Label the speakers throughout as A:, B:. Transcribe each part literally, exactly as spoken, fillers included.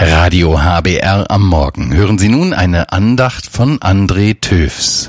A: Radio H B R am Morgen. Hören Sie nun eine Andacht von André Töfs.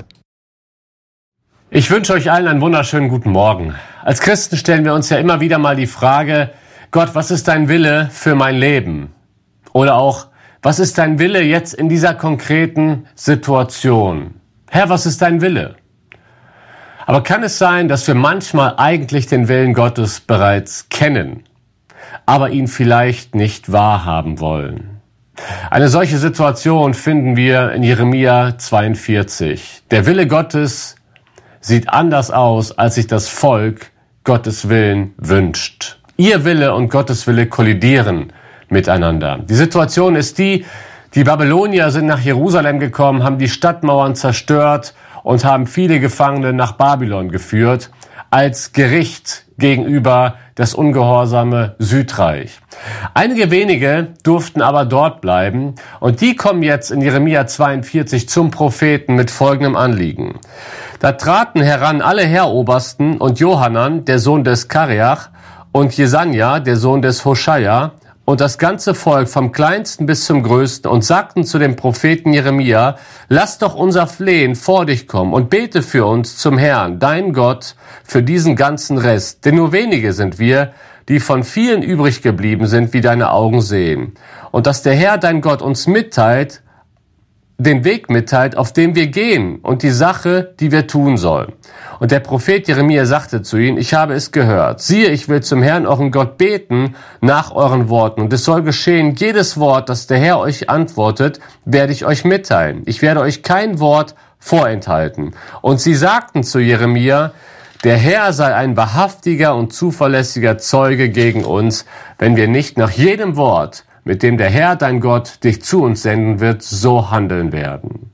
B: Ich wünsche euch allen einen wunderschönen guten Morgen. Als Christen stellen wir uns ja immer wieder mal die Frage, Gott, was ist dein Wille für mein Leben? Oder auch, was ist dein Wille jetzt in dieser konkreten Situation? Herr, was ist dein Wille? Aber kann es sein, dass wir manchmal eigentlich den Willen Gottes bereits kennen, aber ihn vielleicht nicht wahrhaben wollen? Eine solche Situation finden wir in Jeremia zweiundvierzig. Der Wille Gottes sieht anders aus, als sich das Volk Gottes Willen wünscht. Ihr Wille und Gottes Wille kollidieren miteinander. Die Situation ist die, die Babylonier sind nach Jerusalem gekommen, haben die Stadtmauern zerstört und haben viele Gefangene nach Babylon geführt, als Gericht gegenüber das ungehorsame Südreich. Einige wenige durften aber dort bleiben und die kommen jetzt in Jeremia zweiundvierzig zum Propheten mit folgendem Anliegen. Da traten heran alle Heerobersten und Johanan, der Sohn des Kareach, und Jesanja, der Sohn des Hoschaja, und das ganze Volk vom Kleinsten bis zum Größten und sagten zu dem Propheten Jeremia, lass doch unser Flehen vor dich kommen und bete für uns zum Herrn, dein Gott, für diesen ganzen Rest. Denn nur wenige sind wir, die von vielen übrig geblieben sind, wie deine Augen sehen. Und dass der Herr, dein Gott, uns mitteilt, den Weg mitteilt, auf dem wir gehen und die Sache, die wir tun sollen. Und der Prophet Jeremia sagte zu ihnen, ich habe es gehört. Siehe, ich will zum Herrn, euren Gott, beten nach euren Worten. Und es soll geschehen, jedes Wort, das der Herr euch antwortet, werde ich euch mitteilen. Ich werde euch kein Wort vorenthalten. Und sie sagten zu Jeremia, der Herr sei ein wahrhaftiger und zuverlässiger Zeuge gegen uns, wenn wir nicht nach jedem Wort, mit dem der Herr, dein Gott, dich zu uns senden wird, so handeln werden.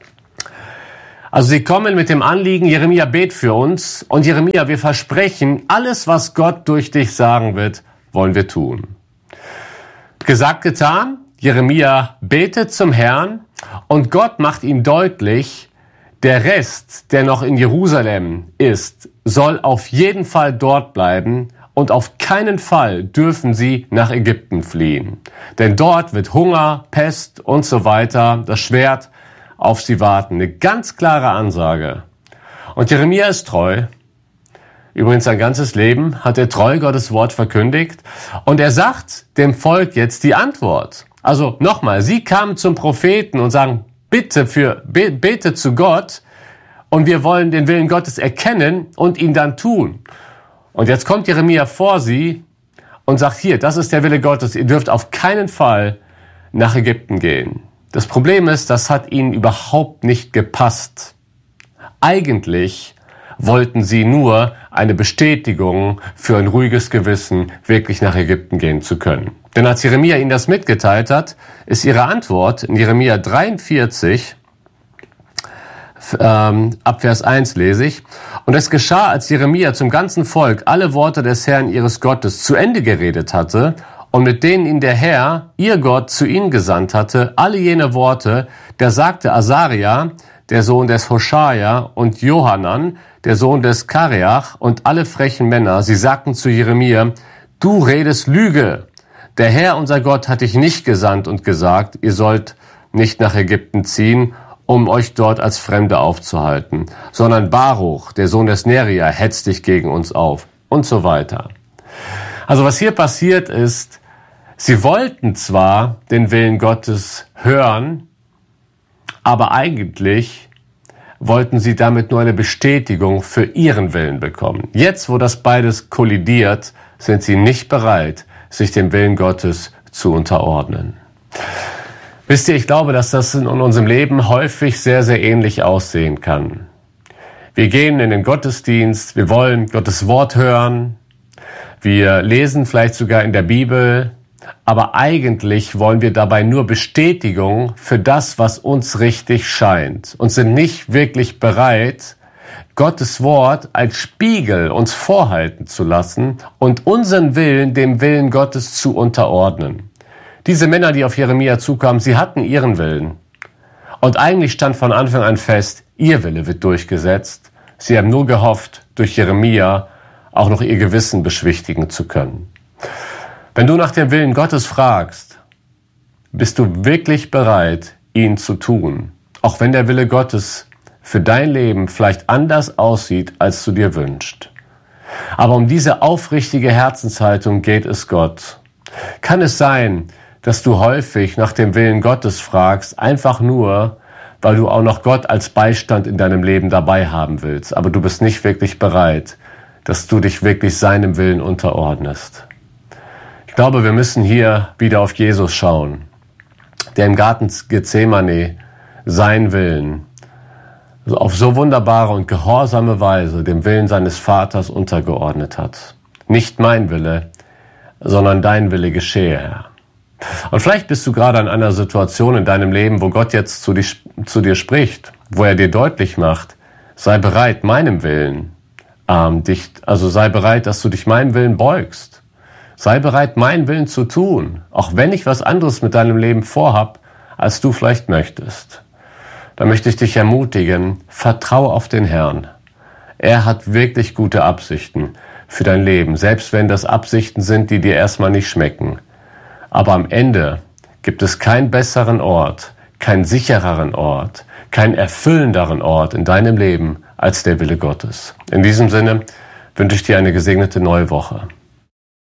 B: Also sie kommen mit dem Anliegen, Jeremia, bet für uns. Und Jeremia, wir versprechen, alles, was Gott durch dich sagen wird, wollen wir tun. Gesagt, getan. Jeremia betet zum Herrn und Gott macht ihm deutlich, der Rest, der noch in Jerusalem ist, soll auf jeden Fall dort bleiben. Und auf keinen Fall dürfen sie nach Ägypten fliehen. Denn dort wird Hunger, Pest und so weiter, das Schwert auf sie warten. Eine ganz klare Ansage. Und Jeremia ist treu. Übrigens sein ganzes Leben hat er treu Gottes Wort verkündigt. Und er sagt dem Volk jetzt die Antwort. Also nochmal, sie kamen zum Propheten und sagen, bitte für, bete zu Gott. Und wir wollen den Willen Gottes erkennen und ihn dann tun. Und jetzt kommt Jeremia vor sie und sagt, hier, das ist der Wille Gottes, ihr dürft auf keinen Fall nach Ägypten gehen. Das Problem ist, das hat ihnen überhaupt nicht gepasst. Eigentlich wollten sie nur eine Bestätigung für ein ruhiges Gewissen, wirklich nach Ägypten gehen zu können. Denn als Jeremia ihnen das mitgeteilt hat, ist ihre Antwort in Jeremia dreiundvierzig, Ähm, ab Vers eins lese ich. Und es geschah, als Jeremia zum ganzen Volk alle Worte des Herrn ihres Gottes zu Ende geredet hatte und mit denen ihn der Herr, ihr Gott, zu ihnen gesandt hatte, alle jene Worte, da sagte Asaria, der Sohn des Hoschaja, und Johanan, der Sohn des Kareach, und alle frechen Männer, sie sagten zu Jeremia, du redest Lüge. Der Herr, unser Gott, hat dich nicht gesandt und gesagt, ihr sollt nicht nach Ägypten ziehen, um euch dort als Fremde aufzuhalten, sondern Baruch, der Sohn des Neria, hetzt dich gegen uns auf und so weiter. Also was hier passiert ist, sie wollten zwar den Willen Gottes hören, aber eigentlich wollten sie damit nur eine Bestätigung für ihren Willen bekommen. Jetzt, wo das beides kollidiert, sind sie nicht bereit, sich dem Willen Gottes zu unterordnen. Wisst ihr, ich glaube, dass das in unserem Leben häufig sehr, sehr ähnlich aussehen kann. Wir gehen in den Gottesdienst, wir wollen Gottes Wort hören, wir lesen vielleicht sogar in der Bibel, aber eigentlich wollen wir dabei nur Bestätigung für das, was uns richtig scheint und sind nicht wirklich bereit, Gottes Wort als Spiegel uns vorhalten zu lassen und unseren Willen dem Willen Gottes zu unterordnen. Diese Männer, die auf Jeremia zukamen, sie hatten ihren Willen. Und eigentlich stand von Anfang an fest, ihr Wille wird durchgesetzt. Sie haben nur gehofft, durch Jeremia auch noch ihr Gewissen beschwichtigen zu können. Wenn du nach dem Willen Gottes fragst, bist du wirklich bereit, ihn zu tun? Auch wenn der Wille Gottes für dein Leben vielleicht anders aussieht, als du dir wünschst. Aber um diese aufrichtige Herzenshaltung geht es Gott. Kann es sein, dass du häufig nach dem Willen Gottes fragst, einfach nur, weil du auch noch Gott als Beistand in deinem Leben dabei haben willst, aber du bist nicht wirklich bereit, dass du dich wirklich seinem Willen unterordnest? Ich glaube, wir müssen hier wieder auf Jesus schauen, der im Garten Gethsemane seinen Willen auf so wunderbare und gehorsame Weise dem Willen seines Vaters untergeordnet hat. Nicht mein Wille, sondern dein Wille geschehe, Herr. Und vielleicht bist du gerade an einer Situation in deinem Leben, wo Gott jetzt zu, dich, zu dir spricht, wo er dir deutlich macht, sei bereit, meinem Willen, ähm, dich, also sei bereit, dass du dich meinem Willen beugst. Sei bereit, meinen Willen zu tun, auch wenn ich was anderes mit deinem Leben vorhab, als du vielleicht möchtest. Da möchte ich dich ermutigen, vertraue auf den Herrn. Er hat wirklich gute Absichten für dein Leben, selbst wenn das Absichten sind, die dir erstmal nicht schmecken. Aber am Ende gibt es keinen besseren Ort, keinen sichereren Ort, keinen erfüllenderen Ort in deinem Leben als der Wille Gottes. In diesem Sinne wünsche ich dir eine gesegnete neue Woche.